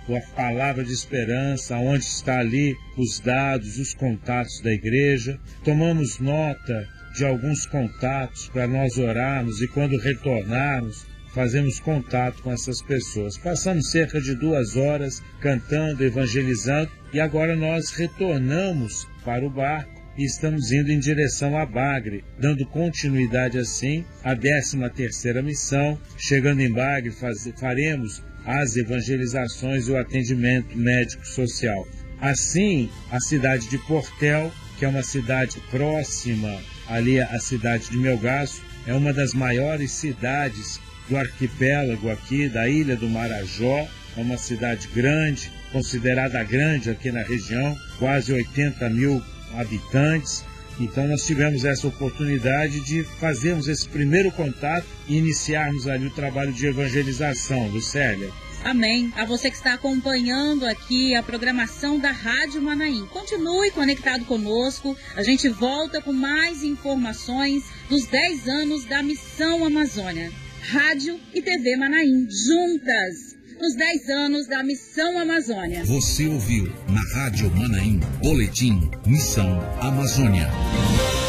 a palavra de esperança, onde está ali os dados, os contatos da igreja. Tomamos nota de alguns contatos para nós orarmos e quando retornarmos, fazemos contato com essas pessoas. Passamos cerca de 2 horas cantando, evangelizando e agora nós retornamos para o barco e estamos indo em direção a Bagre, dando continuidade assim à 13ª missão. Chegando em Bagre, faremos as evangelizações e o atendimento médico-social. Assim, a cidade de Portel, que é uma cidade próxima ali à cidade de Melgaço, é uma das maiores cidades do arquipélago aqui, da Ilha do Marajó. É uma cidade grande, considerada grande aqui na região, quase 80 mil habitantes. Então nós tivemos essa oportunidade de fazermos esse primeiro contato e iniciarmos ali o trabalho de evangelização, Lucélia. Amém. A você que está acompanhando aqui a programação da Rádio Manaim, continue conectado conosco. A gente volta com mais informações dos 10 anos da Missão Amazônia. Rádio e TV Manaim, juntas, nos 10 anos da Missão Amazônia. Você ouviu na Rádio Manaim, Boletim Missão Amazônia.